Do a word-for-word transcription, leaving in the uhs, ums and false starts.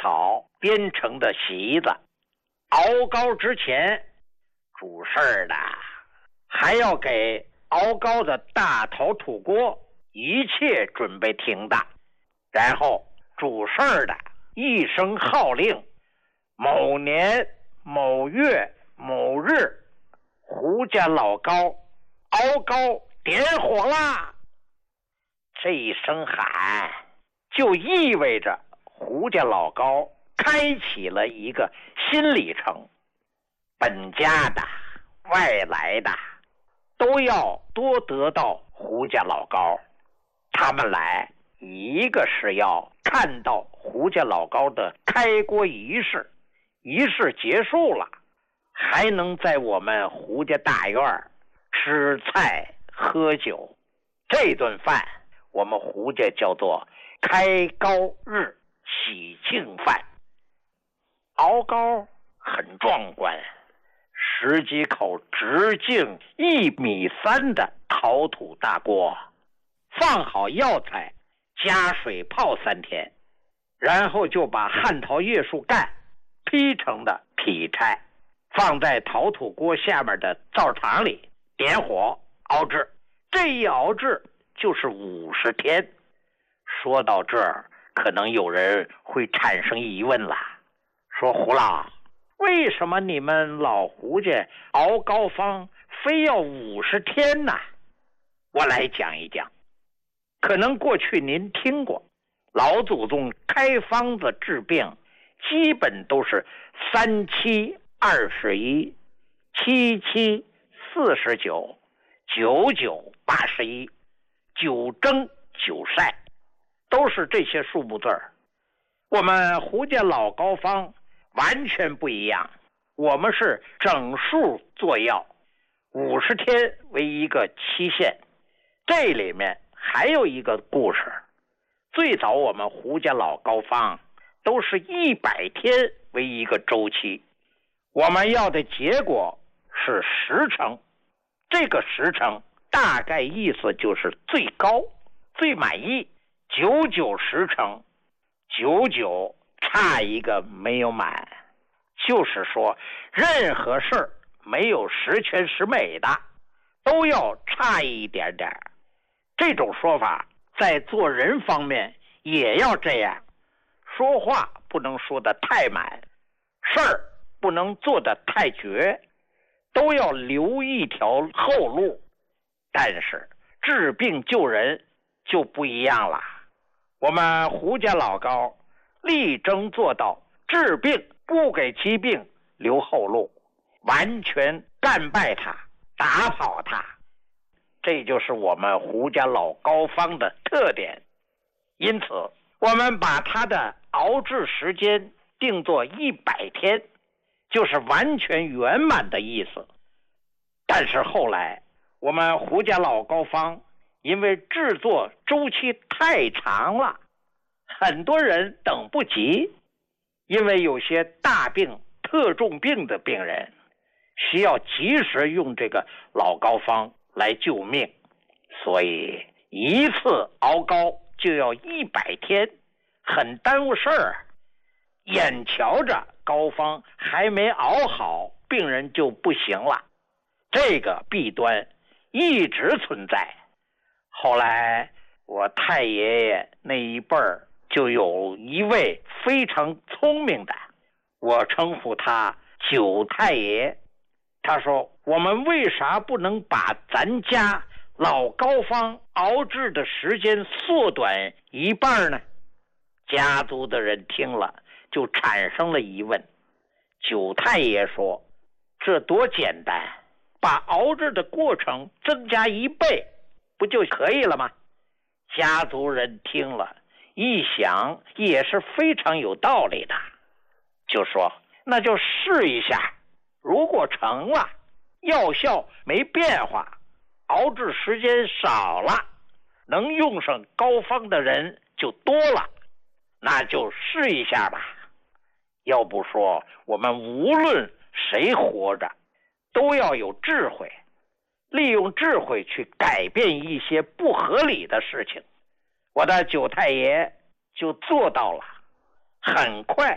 草编成的席子。熬糕之前，主事儿的还要给熬糕的大陶土锅一切准备停当，然后主事儿的一声号令，某年某月某日，胡家老高熬糕点火啦！这一声喊就意味着胡家老高开启了一个新里程，本家的外来的都要多得到胡家老高。他们来一个是要看到胡家老高的开锅仪式，仪式结束了还能在我们胡家大院吃菜喝酒。这顿饭我们胡家叫做开高日喜庆饭。熬糕很壮观，十几口直径一米三的陶土大锅，放好药材，加水泡三天，然后就把旱桃叶树干劈成的劈柴放在陶土锅下面的灶堂里，点火熬制。这一熬制就是五十天。说到这儿，可能有人会产生疑问了，说胡老，为什么你们老胡家熬膏方非要五十天呢？我来讲一讲。可能过去您听过，老祖宗开方子治病基本都是三七二十一，七七四十九，九九八十一，九蒸九晒，都是这些数目字儿。我们胡家老膏方完全不一样，我们是整数做药，五十天为一个期限。这里面还有一个故事，最早我们胡家老膏方都是一百天为一个周期，我们要的结果是十成。这个十成大概意思就是最高最满意，九九十成，九九差一个没有满，就是说任何事儿没有十全十美的，都要差一点点。这种说法在做人方面也要这样，说话不能说得太满，事儿不能做得太绝，都要留一条后路。但是治病救人就不一样了，我们胡家老高力争做到治病不给疾病留后路，完全干败他，打跑他。这就是我们胡家老膏方的特点。因此我们把它的熬制时间定做一百天，就是完全圆满的意思。但是后来我们胡家老膏方因为制作周期太长了，很多人等不及，因为有些大病特重病的病人需要及时用这个老膏方来救命，所以一次熬膏就要一百天，很耽误事儿。眼瞧着膏方还没熬好，病人就不行了，这个弊端一直存在。后来我太爷爷那一辈儿就有一位非常聪明的，我称呼他九太爷。他说，我们为啥不能把咱家老膏方熬制的时间缩短一半呢？家族的人听了就产生了疑问。九太爷说，这多简单，把熬制的过程增加一倍不就可以了吗？家族人听了一想也是非常有道理的，就说那就试一下，如果成了，药效没变化，熬制时间少了，能用上膏方的人就多了，那就试一下吧。要不说我们无论谁活着都要有智慧，利用智慧去改变一些不合理的事情。我的九太爷就做到了，很快